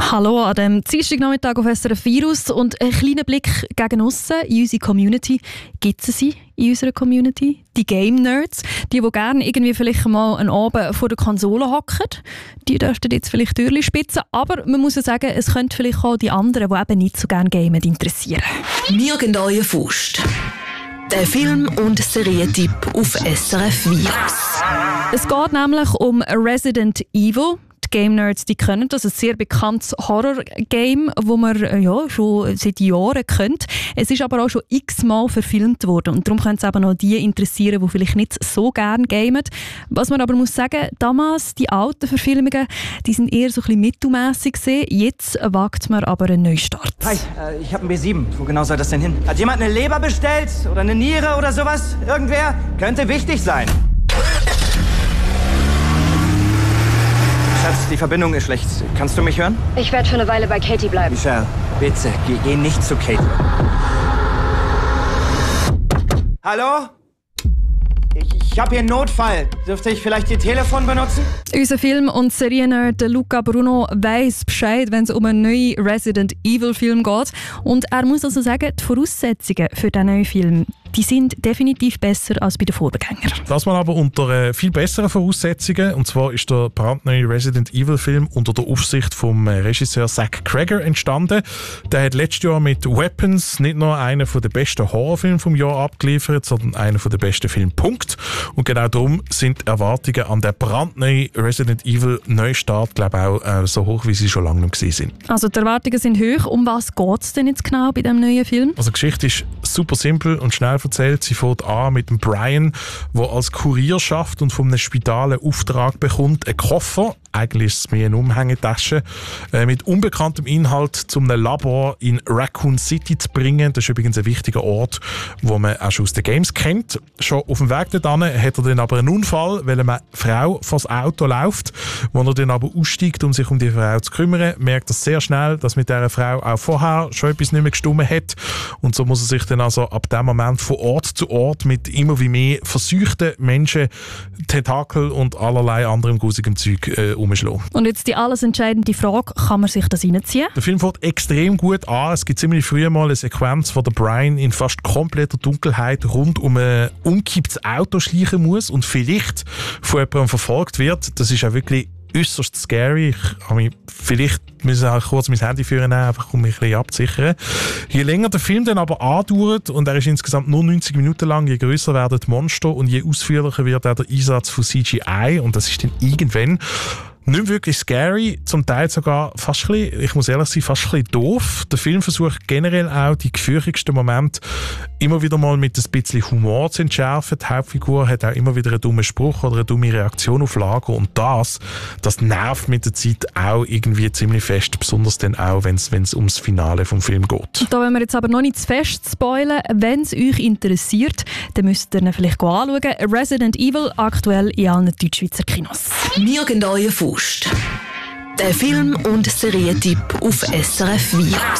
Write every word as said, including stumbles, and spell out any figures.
Hallo an dem Dienstagnachmittag auf S R F Virus und ein kleiner Blick gegen aussen in unsere Community. Gibt es sie in unserer Community? Die Game-Nerds, die, die gerne irgendwie vielleicht mal einen Abend vor der Konsole hocken. Die dürften jetzt vielleicht Türchen spitzen, aber man muss ja sagen, es könnte vielleicht auch die anderen, die eben nicht so gerne gamen, interessieren. Nirgendwo Faust. Der Film- und Serientipp auf S R F Virus. Es geht nämlich um Resident Evil. Die Game Nerds, die kennen das, ein sehr bekanntes Horror-Game, das man ja, schon seit Jahren kennt. Es ist aber auch schon x-mal verfilmt worden und darum können es eben auch die interessieren, die vielleicht nicht so gerne gamen. Was man aber muss sagen, damals, die alten Verfilmungen, die sind eher so ein bisschen mittelmässig gewesen. Jetzt wagt man aber einen Neustart. Hi, äh, ich habe ein B sieben. Wo genau soll das denn hin? Hat jemand eine Leber bestellt? Oder eine Niere oder sowas? Irgendwer? Könnte wichtig sein. Schatz, die Verbindung ist schlecht. Kannst du mich hören? Ich werde für eine Weile bei Katie bleiben. Michelle, bitte, geh, geh nicht zu Katie. Hallo? Ich, ich habe hier einen Notfall. Dürfte ich vielleicht Ihr Telefon benutzen? Unser Film- und Seriennerd Luca Bruno weiss Bescheid, wenn es um einen neuen Resident Evil-Film geht. Und er muss also sagen, die Voraussetzungen für diesen neuen Film, die sind definitiv besser als bei den Vorgängern. Das mal aber unter äh, viel besseren Voraussetzungen. Und zwar ist der brandneue Resident Evil-Film unter der Aufsicht vom äh, Regisseur Zach Cregger entstanden. Der hat letztes Jahr mit Weapons nicht nur einen der besten Horrorfilme vom Jahr abgeliefert, sondern einen der besten Filme. Punkt. Und genau darum sind die Erwartungen an den brandneuen Resident Evil Neustart, glaube ich, auch äh, so hoch, wie sie schon lange nicht waren. Also die Erwartungen sind hoch. Um was geht es denn jetzt genau bei diesem neuen Film? Also die Geschichte ist super simpel und schnell erzählt. Sie fängt an mit dem Brian, der als Kurier schafft und von einem Spital einen Auftrag bekommt, einen Koffer, eigentlich ist es mehr eine Umhängetasche, äh, mit unbekanntem Inhalt zu einem Labor in Raccoon City zu bringen. Das ist übrigens ein wichtiger Ort, wo man auch schon aus den Games kennt. Schon auf dem Weg dorthin hat er dann aber einen Unfall, weil eine Frau vor das Auto läuft. Als er dann aber aussteigt, um sich um die Frau zu kümmern, merkt er sehr schnell, dass mit dieser Frau auch vorher schon etwas nicht mehr gestimmt hat. Und so muss er sich dann also ab dem Moment von Ort zu Ort mit immer wie mehr verseuchten Menschen, Tentakel und allerlei anderem grusigem Zeug äh, umschlagen. Und jetzt die alles entscheidende Frage, kann man sich das reinziehen? Der Film fängt extrem gut an. Es gibt ziemlich früh mal eine Sequenz, wo der Brian in fast kompletter Dunkelheit rund um ein umgekipptes Auto schleichen muss und vielleicht von jemandem verfolgt wird. Das ist auch wirklich äußerst scary. Ich habe mich vielleicht müssen auch kurz mein Handy führen, einfach um mich ein bisschen abzusichern. Je länger der Film dann aber andauert, und er ist insgesamt nur neunzig Minuten lang, je grösser werden die Monster und je ausführlicher wird auch der Einsatz von C G I, und das ist dann irgendwann nicht wirklich scary, zum Teil sogar fast ein bisschen, ich muss ehrlich sein, fast ein bisschen doof. Der Film versucht generell auch die gefürchtigsten Momente immer wieder mal mit ein bisschen Humor zu entschärfen. Die Hauptfigur hat auch immer wieder einen dummen Spruch oder eine dumme Reaktion auf Lager, und das, das nervt mit der Zeit auch irgendwie ziemlich fest, besonders dann auch, wenn es ums Finale vom Film geht. Da wollen wir jetzt aber noch nicht zu fest spoilern. Wenn es euch interessiert, dann müsst ihr ihn vielleicht anschauen. Resident Evil, aktuell in allen Deutschschweizer Kinos. Nirgendwo Faust. Der Film- und Serientipp auf S R F Virus.